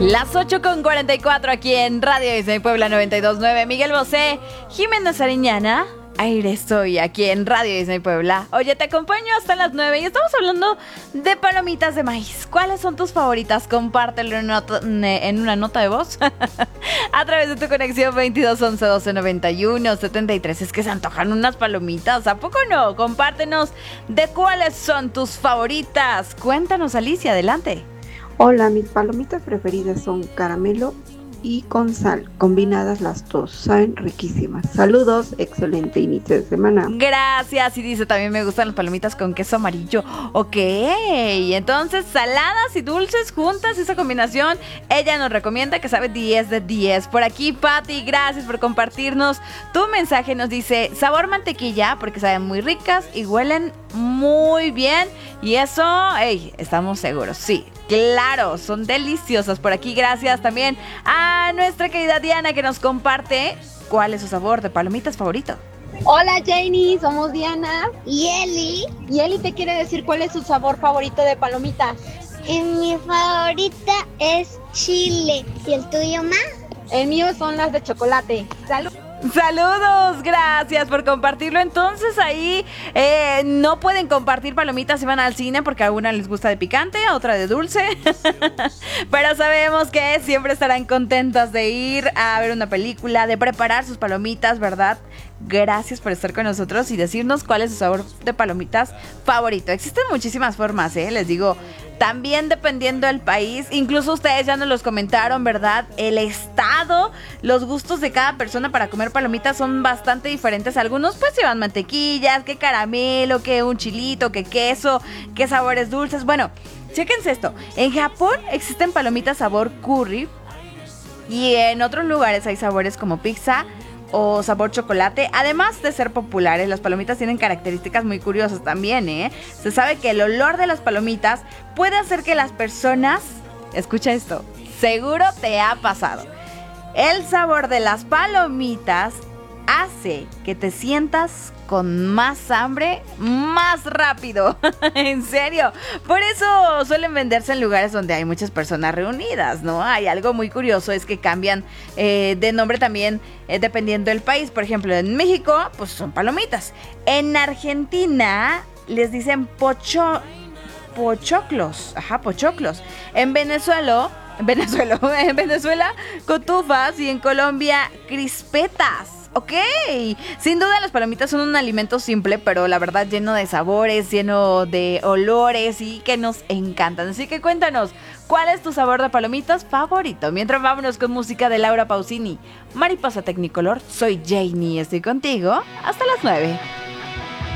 Las 8:44 aquí en Radio Disney Puebla 92.9. Miguel Bosé, Jimena Sariñana. Aire estoy aquí en Radio Disney Puebla. Oye, te acompaño hasta las 9 y estamos hablando de palomitas de maíz. ¿Cuáles son tus favoritas? Compártelo en una nota de voz a través de tu conexión 22 11 12 91 73. Es que se antojan unas palomitas, ¿a poco no? Compártenos de cuáles son tus favoritas. Cuéntanos, Alicia, adelante. Hola, mis palomitas preferidas son caramelo y con sal, combinadas las dos, saben riquísimas. Saludos, excelente inicio de semana. Gracias, y dice, también me gustan las palomitas con queso amarillo. Ok, entonces saladas y dulces juntas, esa combinación, ella nos recomienda que sabe 10 de 10. Por aquí, Patti, gracias por compartirnos tu mensaje, nos dice, sabor mantequilla, porque saben muy ricas y huelen muy bien, y eso, estamos seguros, sí. Claro, son deliciosas. Por aquí, gracias también a nuestra querida Diana que nos comparte cuál es su sabor de palomitas favorito. Hola Janie, somos Diana y Eli. Y Eli te quiere decir cuál es su sabor favorito de palomitas. Mi favorita es chile. ¿Y el tuyo, Ma? El mío son las de chocolate. ¡Salud! Saludos, gracias por compartirlo. Entonces ahí no pueden compartir palomitas si van al cine porque a una les gusta de picante, a otra de dulce. Pero sabemos que siempre estarán contentas de ir a ver una película, de preparar sus palomitas, ¿verdad? Gracias por estar con nosotros y decirnos cuál es su sabor de palomitas favorito. Existen muchísimas formas, les digo, también dependiendo del país. Incluso ustedes ya nos los comentaron, ¿verdad? El estado, los gustos de cada persona para comer palomitas son bastante diferentes. Algunos pues llevan mantequillas, que caramelo, que un chilito, que queso, que sabores dulces. Bueno, chéquense esto. En Japón existen palomitas sabor curry y en otros lugares hay sabores como pizza o sabor chocolate. Además de ser populares, las palomitas tienen características muy curiosas también, Se sabe que el olor de las palomitas puede hacer que las personas... Escucha esto, seguro te ha pasado. El sabor de las palomitas hace que te sientas con más hambre más rápido. En serio. Por eso suelen venderse en lugares donde hay muchas personas reunidas, ¿no? Hay algo muy curioso, es que cambian de nombre también dependiendo del país. Por ejemplo, en México, pues son palomitas. En Argentina les dicen pochoclos. Ajá, pochoclos. En Venezuela, cotufas, y en Colombia, crispetas. Ok, sin duda las palomitas son un alimento simple, pero la verdad lleno de sabores, lleno de olores y que nos encantan. Así que cuéntanos, ¿cuál es tu sabor de palomitas favorito? Mientras vámonos con música de Laura Pausini. Mariposa Tecnicolor, soy Janie, estoy contigo hasta las 9.